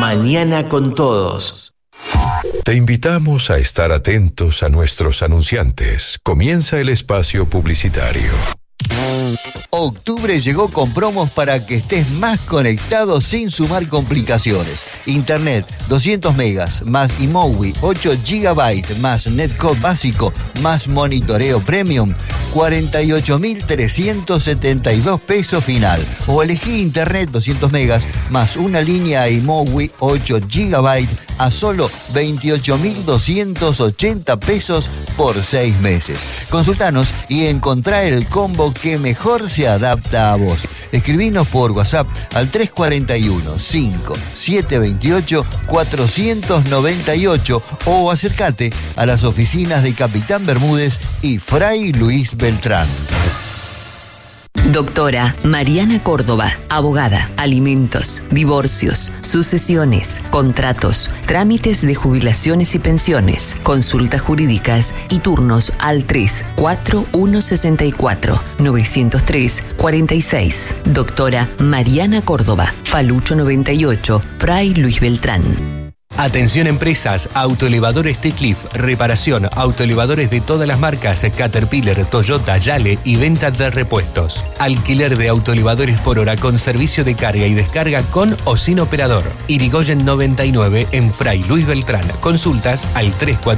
Mañana con todos. Te invitamos a estar atentos a nuestros anunciantes. Comienza el espacio publicitario. Octubre llegó con promos para que estés más conectado sin sumar complicaciones. Internet 200 megas más iMovie 8 GB más Netcode básico más monitoreo premium 48.372 pesos final. O elegí Internet 200 megas más una línea iMovie 8 GB a solo 28.280 pesos por 6 meses. Consultanos y encontrá el combo que mejor se adapta a vos. Escribinos por WhatsApp al 341-5728-498 o acércate a las oficinas de Capitán Bermúdez y Fray Luis Beltrán. Doctora Mariana Córdoba, abogada, alimentos, divorcios, sucesiones, contratos, trámites de jubilaciones y pensiones, consultas jurídicas y turnos al 34164-903-46. Doctora Mariana Córdoba, Falucho 98, Fray Luis Beltrán. Atención empresas, autoelevadores T-Cliff, reparación, autoelevadores de todas las marcas, Caterpillar, Toyota, Yale y venta de repuestos. Alquiler de autoelevadores por hora con servicio de carga y descarga con o sin operador. Irigoyen 99 en Fray Luis Beltrán. Consultas al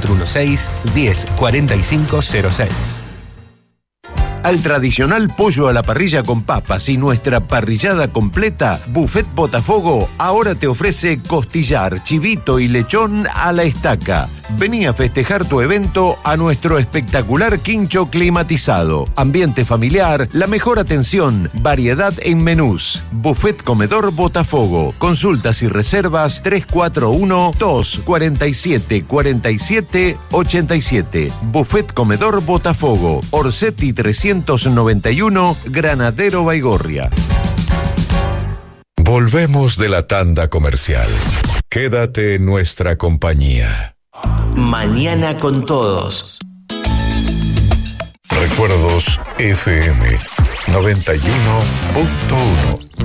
3416-104506. Al tradicional pollo a la parrilla con papas y nuestra parrillada completa, Buffet Botafogo ahora te ofrece costillar, chivito y lechón a la estaca. Vení a festejar tu evento a nuestro espectacular quincho climatizado. Ambiente familiar, la mejor atención, variedad en menús. Buffet Comedor Botafogo. Consultas y reservas 341-247-4787. Buffet Comedor Botafogo. Orsetti 391, Granadero Baigorria. Volvemos de la tanda comercial. Quédate en nuestra compañía. Mañana con todos. Recuerdos FM 91.1.